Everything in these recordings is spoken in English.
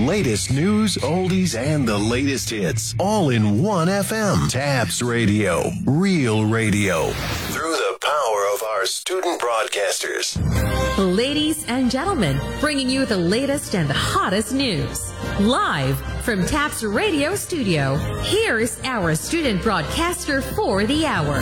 Latest news, oldies, and the latest hits. All in one FM. TAPS Radio. Real radio. Through the power of our student broadcasters. Ladies and gentlemen, bringing you the latest and the hottest news. Live from TAPS Radio Studio, here's our student broadcaster for the hour.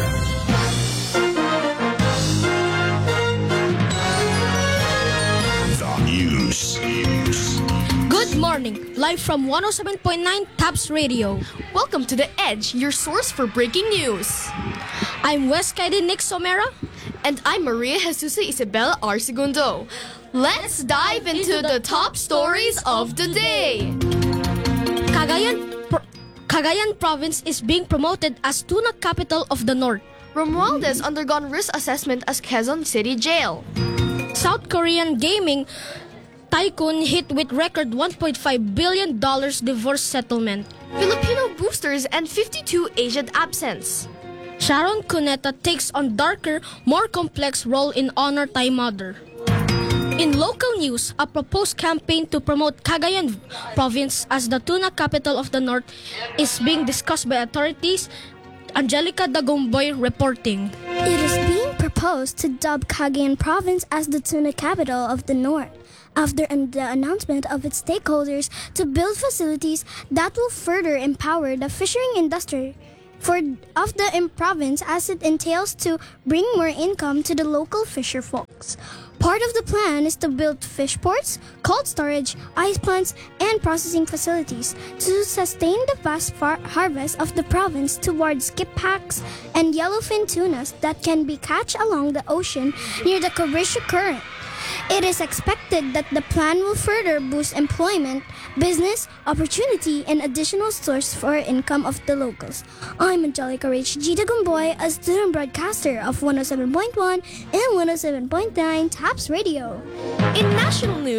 The news. Good morning, live from 107.9 TAPS Radio. Welcome to The Edge, your source for breaking news. I'm West Kaiden Nick Somera. And I'm Maria Jesusa Isabel R. Segundo. Let's dive into the top stories of the day. Cagayan Province is being promoted as tuna capital of the North. Romualdez undergone risk assessment as Quezon City Jail. South Korean gaming tycoon hit with record $1.5 billion divorce settlement. Filipino boosters and 52 agent absence. Sharon Cuneta takes on darker, more complex role in Honor Thai Mother. In local news, a proposed campaign to promote Cagayan Province as the tuna capital of the North is being discussed by authorities. Angelica Dagomboy reporting. It is being proposed to dub Cagayan Province as the tuna capital of the North, after the announcement of its stakeholders to build facilities that will further empower the fishing industry of the province, as it entails to bring more income to the local fisher folks. Part of the plan is to build fish ports, cold storage, ice plants, and processing facilities to sustain the vast harvest of the province towards skip-hacks and yellowfin tunas that can be caught along the ocean near the Carisio Current. It is expected that the plan will further boost employment, business, opportunity, and additional source for income of the locals. I'm Angelica Rach G. Dagomboy, a student broadcaster of 107.1 and 107.9 TAPS Radio. In national news,